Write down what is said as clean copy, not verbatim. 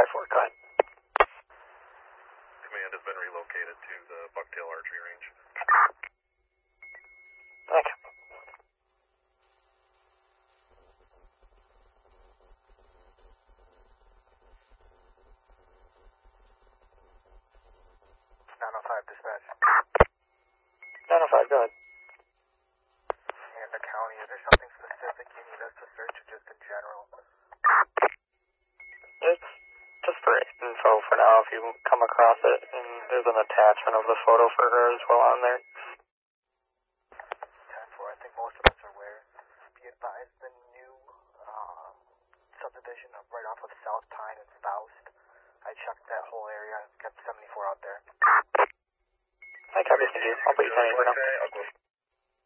5-4, go ahead. Command has been relocated to the Bucktail Archery Range. Okay. Dispatch. 905, go ahead. And the county, is there something specific you need us to search or just in general? It's just for info for now if you come across it, and there's an attachment of the photo for her as well on there. 10-4, I think most of us are aware. Be advised, the new subdivision right off of South Pine and Faust. I checked that whole area, got 74 out there. I copy, thank you. I'll put you 10 for now.